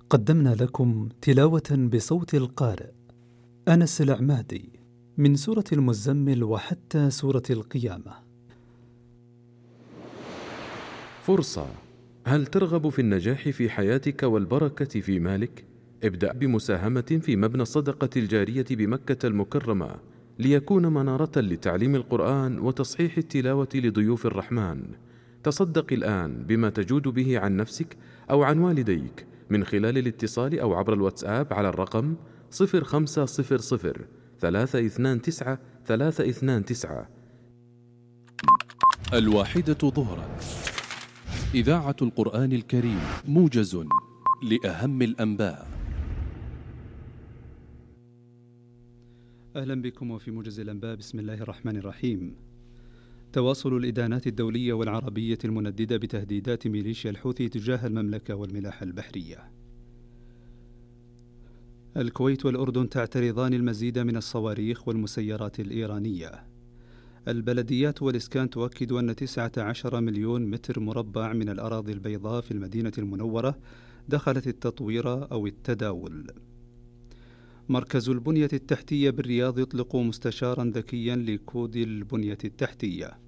قدمنا لكم تلاوة بصوت القارئ أنس العمادي من سورة المزمل وحتى سورة القيامة. فرصة. هل ترغب في النجاح في حياتك والبركة في مالك؟ ابدأ بمساهمة في مبنى الصدقة الجارية بمكة المكرمة ليكون منارة لتعليم القرآن وتصحيح التلاوة لضيوف الرحمن. تصدق الآن بما تجود به عن نفسك أو عن والديك من خلال الاتصال أو عبر الواتساب على الرقم 0500 329 329. 1 ظهرا. إذاعة القرآن الكريم، موجز لأهم الأنباء. أهلا بكم وفي موجز الأنباء. بسم الله الرحمن الرحيم. تواصل الإدانات الدولية والعربية المنددة بتهديدات ميليشيا الحوثي تجاه المملكة والملاحة البحرية. الكويت والأردن تعترضان المزيد من الصواريخ والمسيرات الإيرانية. البلديات والإسكان تؤكد أن 19 مليون متر مربع من الأراضي البيضاء في المدينة المنورة دخلت التطوير أو التداول. مركز البنية التحتية بالرياض يطلق مستشارا ذكيا لكود البنية التحتية.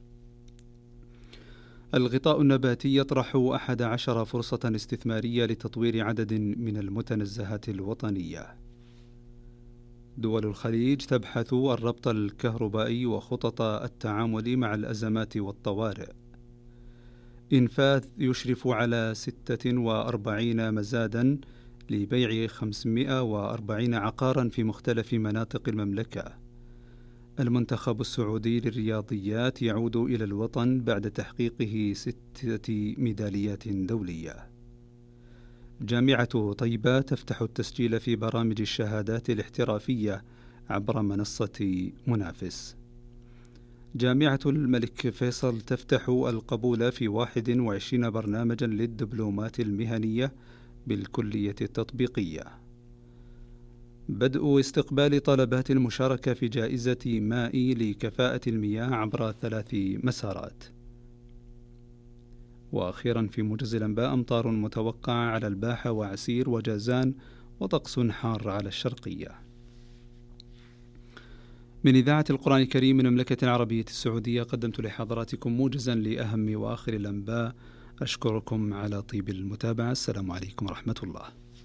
الغطاء النباتي يطرح 11 فرصة استثمارية لتطوير عدد من المتنزهات الوطنية. دول الخليج تبحث الربط الكهربائي وخطط التعامل مع الأزمات والطوارئ. إنفاذ يشرف على 46 مزادا لبيع 540 عقارا في مختلف مناطق المملكة. المنتخب السعودي للرياضيات يعود إلى الوطن بعد تحقيقه 6 ميداليات دولية. جامعة طيبة تفتح التسجيل في برامج الشهادات الاحترافية عبر منصة منافس. جامعة الملك فيصل تفتح القبول في 21 برنامجا للدبلومات المهنية بالكلية التطبيقية. بدء استقبال طلبات المشاركة في جائزة مائي لكفاءة المياه عبر 3 مسارات. وأخيرا في موجز الأنباء، أمطار متوقعة على الباحة وعسير وجازان وطقس حار على الشرقية. من إذاعة القرآن الكريم من المملكة العربية السعودية قدمت لحضراتكم موجزا لأهم وآخر الأنباء. أشكركم على طيب المتابعة. السلام عليكم ورحمة الله.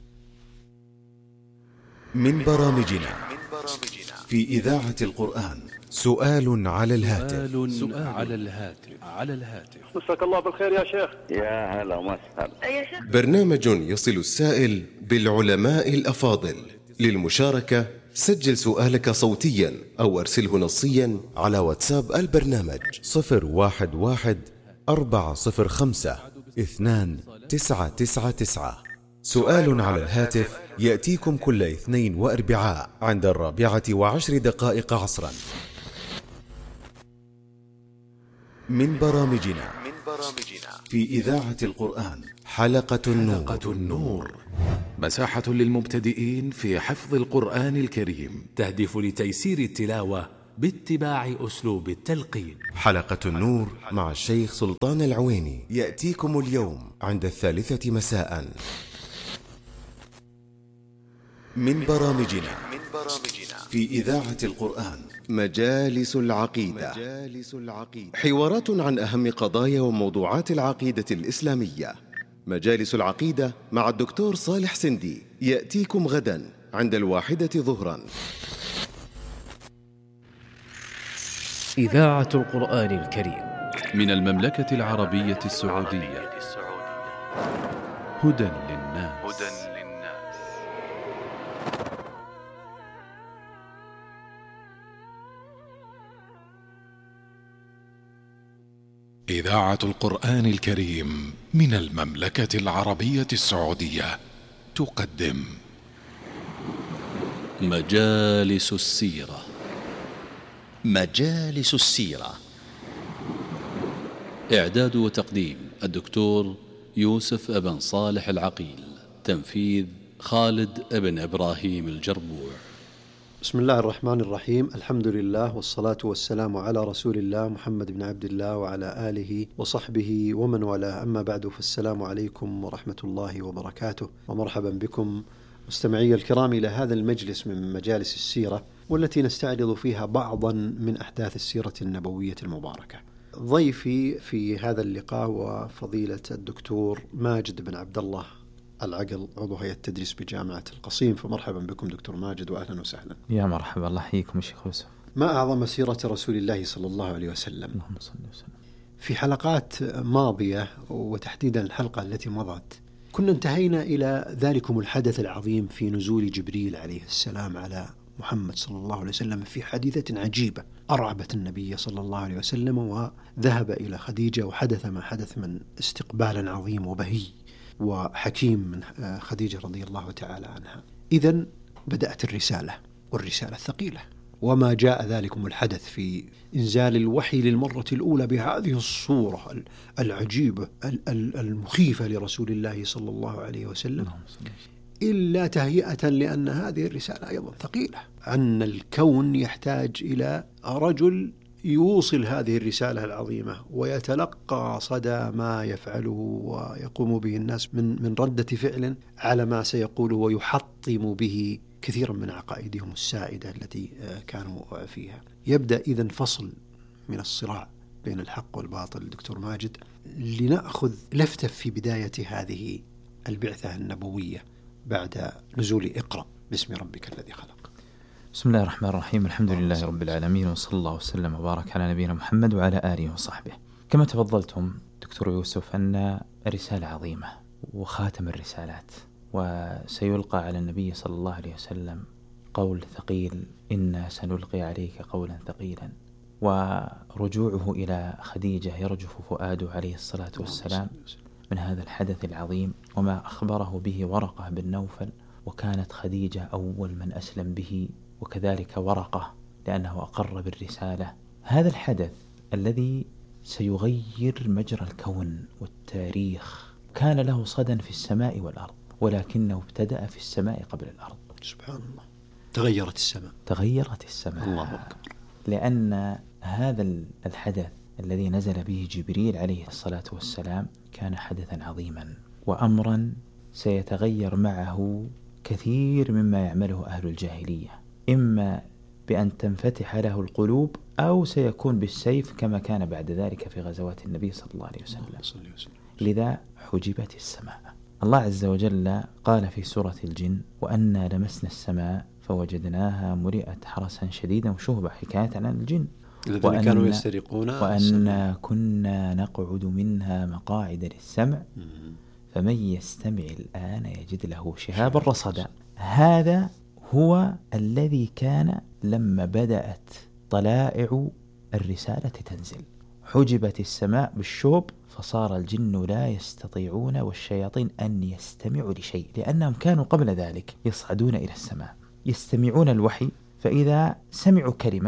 من برامجنا في إذاعة القرآن سؤال على الهاتف. على الهاتف. مساك الله بالخير يا شيخ. يا هلا وسهلا. برنامج يصل السائل بالعلماء الأفاضل. للمشاركة سجل سؤالك صوتيا أو أرسله نصيا على واتساب البرنامج 011-405-2999. سؤال على الهاتف يأتيكم كل اثنين وأربعاء عند 4:10 عصرا. من برامجنا في إذاعة القرآن حلقة النور. مساحة للمبتدئين في حفظ القرآن الكريم، تهدف لتيسير التلاوة باتباع أسلوب التلقين. حلقة النور مع الشيخ سلطان العويني يأتيكم اليوم عند 3 مساء. من برامجنا في إذاعة القرآن مجالس العقيدة. حوارات عن أهم قضايا وموضوعات العقيدة الإسلامية. مجالس العقيدة مع الدكتور صالح سندي يأتيكم غدا عند 1 ظهرا. إذاعة القرآن الكريم من المملكة العربية السعودية. هدى للناس. إذاعة القرآن الكريم من المملكة العربية السعودية تقدم مجالس السيرة. مجالس السيرة. إعداد وتقديم الدكتور يوسف ابن صالح العقيل. تنفيذ خالد ابن إبراهيم الجربوع. بسم الله الرحمن الرحيم. الحمد لله والصلاة والسلام على رسول الله محمد بن عبد الله وعلى آله وصحبه ومن والاه، أما بعد، فالسلام عليكم ورحمة الله وبركاته، ومرحبا بكم مستمعي الكرام إلى هذا المجلس من مجالس السيرة، والتي نستعرض فيها بعضا من أحداث السيرة النبوية المباركة. ضيفي في هذا اللقاء هو فضيلة الدكتور ماجد بن عبد الله العقل، عضو هيئة التدريس بجامعة القصيم. فمرحبا بكم دكتور ماجد وأهلا وسهلا. يا مرحبا، الله يحييكم الشيخ يوسف. ما أعظم سيرة رسول الله صلى الله عليه وسلم. اللهم صل وسلم. في حلقات ماضية وتحديدا الحلقة التي مضت كنا انتهينا إلى ذلكم الحدث العظيم في نزول جبريل عليه السلام على محمد صلى الله عليه وسلم في حادثة عجيبة أرعبت النبي صلى الله عليه وسلم، وذهب إلى خديجة وحدث ما حدث من استقبال عظيم وبهي وحكيم من خديجة رضي الله تعالى عنها. إذن بدأت الرسالة، والرسالة ثقيلة، وما جاء ذلكم الحدث في إنزال الوحي للمرة الأولى بهذه الصورة العجيبة المخيفة لرسول الله صلى الله عليه وسلم إلا تهيئة لأن هذه الرسالة أيضا ثقيلة، أن الكون يحتاج إلى رجل يوصل هذه الرسالة العظيمة ويتلقى صدى ما يفعله ويقوم به الناس من ردة فعل على ما سيقوله، ويحطم به كثيرا من عقائدهم السائدة التي كانوا فيها. يبدأ إذن فصل من الصراع بين الحق والباطل دكتور ماجد، لنأخذ لفتة في بداية هذه البعثة النبوية بعد نزول اقرأ باسم ربك الذي خلق. بسم الله الرحمن الرحيم. الحمد لله رب العالمين، وصلى الله وسلم وبارك على نبينا محمد وعلى آله وصحبه. كما تفضلتم دكتور يوسف أن رسالة عظيمة وخاتم الرسالات، وسيلقى على النبي صلى الله عليه وسلم قول ثقيل: إنا سنلقي عليك قولا ثقيلا. ورجوعه إلى خديجة يرجف فؤاده عليه الصلاة والسلام من هذا الحدث العظيم، وما أخبره به ورقة بن نوفل، وكانت خديجة أول من أسلم به، وكذلك ورقة لأنه أقر بالرسالة. هذا الحدث الذي سيغير مجرى الكون والتاريخ كان له صدى في السماء والأرض، ولكنه ابتدأ في السماء قبل الأرض. سبحان الله. تغيرت السماء. الله أكبر. لأن هذا الحدث الذي نزل به جبريل عليه الصلاة والسلام كان حدثا عظيما، وأمرا سيتغير معه كثير مما يعمله أهل الجاهلية، إما بأن تنفتح له القلوب أو سيكون بالسيف كما كان بعد ذلك في غزوات النبي صلى الله عليه وسلم. لذا حجبت السماء. الله عز وجل قال في سورة الجن: وأنا لمسنا السماء فوجدناها ملئت حرسا شديدا وشهبا، حكاية عن الجن. الذين كانوا يسترقون وأنا كنا نقعد منها مقاعد للسمع فمن يستمع الآن يجد له شهابا رصدا. هذا هو الذي كان لما بدأت طلائع الرسالة تنزل. حجبت السماء بالشوب، فصار الجن لا يستطيعون والشياطين أن يستمعوا لشيء، لأنهم كانوا قبل ذلك يصعدون إلى السماء يستمعون الوحي، فإذا سمعوا كلمة